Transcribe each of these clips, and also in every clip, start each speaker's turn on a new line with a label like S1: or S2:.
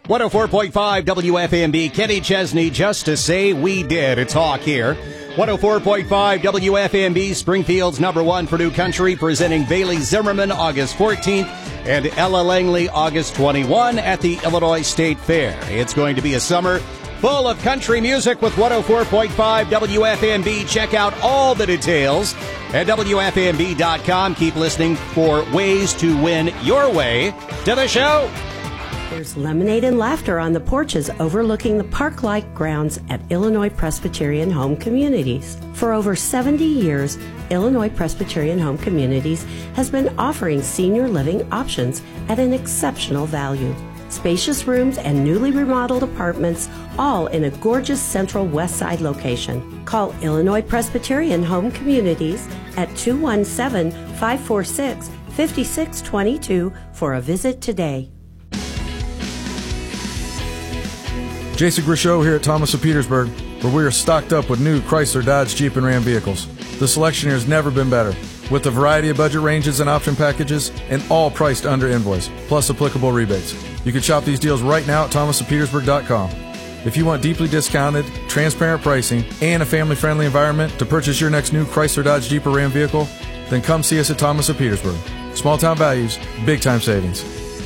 S1: 104.5 WFMB, Kenny Chesney, just to say we did. It's Hawk here. 104.5 WFMB, Springfield's #1 for New Country, presenting Bailey Zimmerman August 14th and Ella Langley August 21 at the Illinois State Fair. It's going to be a summer full of country music with 104.5 WFMB. Check out all the details at WFMB.com. Keep listening for ways to win your way to the show.
S2: There's lemonade and laughter on the porches overlooking the park-like grounds at Illinois Presbyterian Home Communities. For over 70 years, Illinois Presbyterian Home Communities has been offering senior living options at an exceptional value. Spacious rooms and newly remodeled apartments, all in a gorgeous central west side location. Call Illinois Presbyterian Home Communities at 217-546-5622 for a visit today.
S3: Jason Grishow here at Thomas of Petersburg, where we are stocked up with new Chrysler, Dodge, Jeep, and Ram vehicles. The selection here has never been better, with a variety of budget ranges and option packages, and all priced under invoice, plus applicable rebates. You can shop these deals right now at thomasofpetersburg.com. If you want deeply discounted, transparent pricing, and a family-friendly environment to purchase your next new Chrysler, Dodge, Jeep, or Ram vehicle, then come see us at Thomas of Petersburg. Small-town values, big-time savings.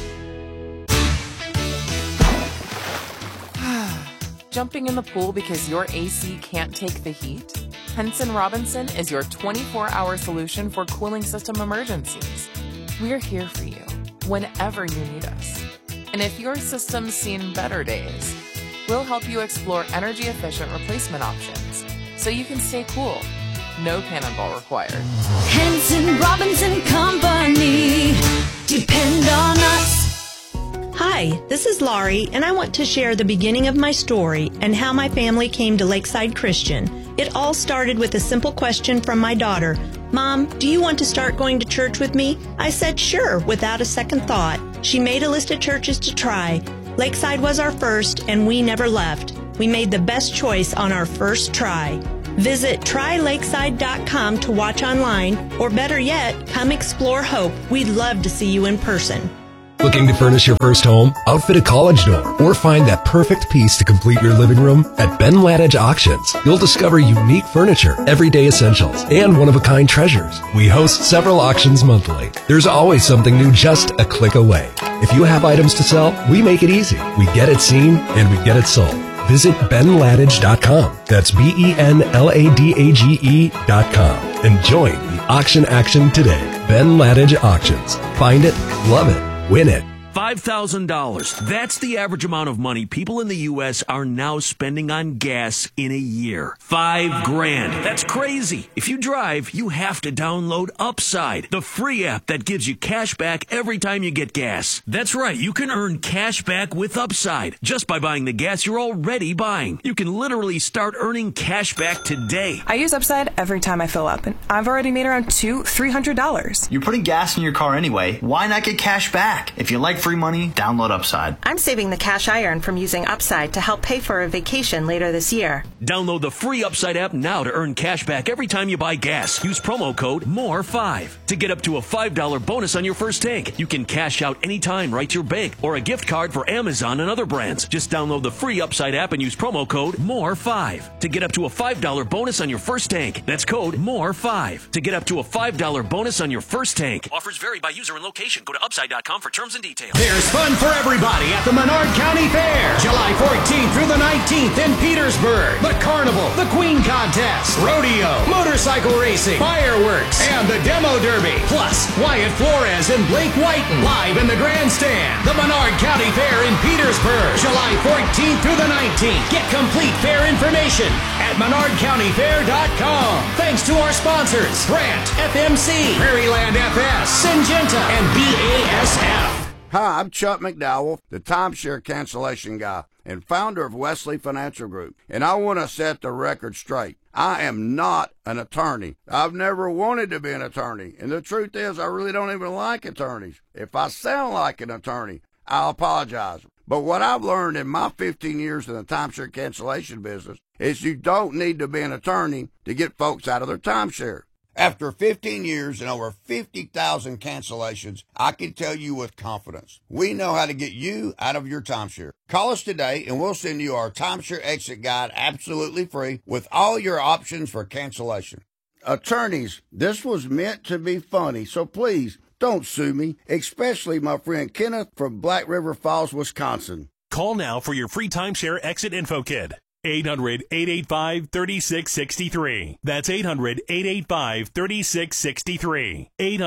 S4: Jumping in the pool because your AC can't take the heat? Henson Robinson is your 24-hour solution for cooling system emergencies. We're here for you whenever you need us. And if your system's seen better days, we'll help you explore energy-efficient replacement options so you can stay cool. No cannonball required.
S5: Henson Robinson Company. Depend on us.
S6: Hi, this is Laurie, and I want to share the beginning of my story and how my family came to Lakeside Christian. It all started with a simple question from my daughter. Mom, do you want to start going to church with me? I said sure, without a second thought. She made a list of churches to try. Lakeside was our first, and we never left. We made the best choice on our first try. Visit trylakeside.com to watch online, or better yet, come explore Hope. We'd love to see you in person.
S7: Looking to furnish your first home, outfit a college dorm, or find that perfect piece to complete your living room? At Ben Ladage Auctions, you'll discover unique furniture, everyday essentials, and one-of-a-kind treasures. We host several auctions monthly. There's always something new just a click away. If you have items to sell, we make it easy. We get it seen, and we get it sold. Visit benladage.com. That's BenLadage.com. And join the auction action today. Ben Ladage Auctions. Find it, love it. Win it.
S8: $5,000. That's the average amount of money people in the U.S. are now spending on gas in a year. $5,000. That's crazy. If you drive, you have to download Upside, the free app that gives you cash back every time you get gas. That's right. You can earn cash back with Upside just by buying the gas you're already buying. You can literally start earning cash back today.
S9: I use Upside every time I fill up, and I've already made around $200-$300.
S10: You're putting gas in your car anyway. Why not get cash back? If you like free money, download Upside.
S11: I'm saving the cash I earn from using Upside to help pay for a vacation later this year.
S8: Download the free Upside app now to earn cash back every time you buy gas. Use promo code MORE5 to get up to a $5 bonus on your first tank. You can cash out anytime right to your bank or a gift card for Amazon and other brands. Just download the free Upside app and use promo code MORE5 to get up to a $5 bonus on your first tank. That's code MORE5 to get up to a $5 bonus on your first tank. Offers vary by user and location. Go to upside.com for terms and details.
S1: There's fun for everybody at the Menard County Fair, July 14th through the 19th in Petersburg. The Carnival, the Queen Contest, Rodeo, motorcycle racing, fireworks, and the Demo Derby. Plus, Wyatt Flores and Blake Whiten live in the grandstand. The Menard County Fair in Petersburg, July 14th through the 19th. Get complete fair information at menardcountyfair.com. Thanks to our sponsors, Grant, FMC, Prairieland FS, Syngenta, and BASF.
S12: Hi, I'm Chuck McDowell, the timeshare cancellation guy and founder of Wesley Financial Group, and I want to set the record straight. I am not an attorney. I've never wanted to be an attorney, and the truth is I really don't even like attorneys. If I sound like an attorney, I'll apologize. But what I've learned in my 15 years in the timeshare cancellation business is you don't need to be an attorney to get folks out of their timeshare. After 15 years and over 50,000 cancellations, I can tell you with confidence, we know how to get you out of your timeshare. Call us today and we'll send you our timeshare exit guide absolutely free with all your options for cancellation. Attorneys, this was meant to be funny, so please don't sue me, especially my friend Kenneth from Black River Falls, Wisconsin.
S13: Call now for your free timeshare exit info kit. 800-885-3663. That's 800-885-3663.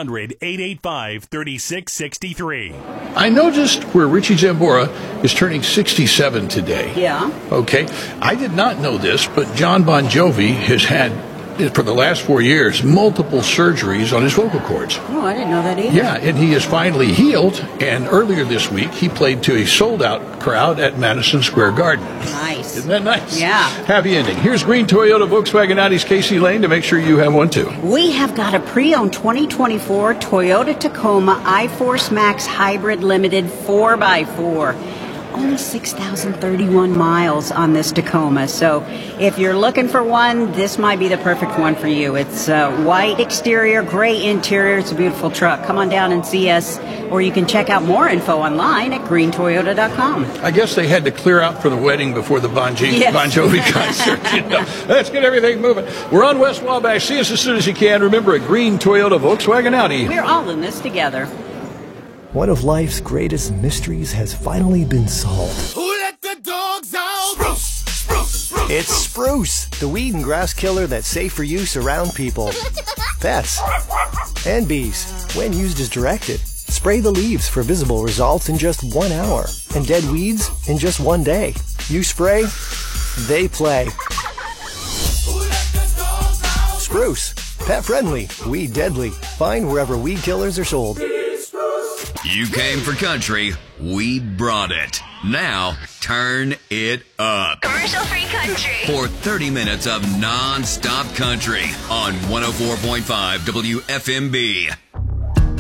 S13: 800-885-3663.
S14: I noticed where Richie Zambora is turning 67 today.
S15: Yeah.
S14: Okay. I did not know this, but John Bon Jovi has had, for the last 4 years, multiple surgeries on his vocal cords.
S15: Oh, I didn't know that either.
S14: Yeah, and he is finally healed, and earlier this week he played to a sold-out crowd at Madison Square Garden.
S15: Nice.
S14: Isn't that nice?
S15: Yeah.
S14: Happy ending. Here's Green Toyota Volkswagen Audi's Casey Lane to make sure you have one too.
S15: We have got a pre-owned 2024 Toyota Tacoma iForce Max Hybrid Limited 4x4. Only 6,031 miles on this Tacoma, so if you're looking for one, this might be the perfect one for you. It's white exterior, gray interior. It's a beautiful truck. Come on down and see us, or you can check out more info online at greentoyota.com.
S14: I guess they had to clear out for the wedding before the Bon Jovi concert. Let's get everything moving. We're on West Wabash. See us as soon as you can. Remember, a Green Toyota Volkswagen Audi.
S15: We're all in this together.
S16: One of life's greatest mysteries has finally been solved.
S17: Who let the dogs out? Spruce, spruce, spruce.
S16: It's Spruce, the weed and grass killer that's safe for use around people, pets, and bees. When used as directed, spray the leaves for visible results in just 1 hour, and dead weeds in just 1 day. You spray, they play. Spruce, pet friendly, weed deadly. Find wherever weed killers are sold.
S18: You came for country, we brought it. Now, turn it up.
S5: Commercial-free country.
S18: For 30 minutes of non-stop country on 104.5 WFMB.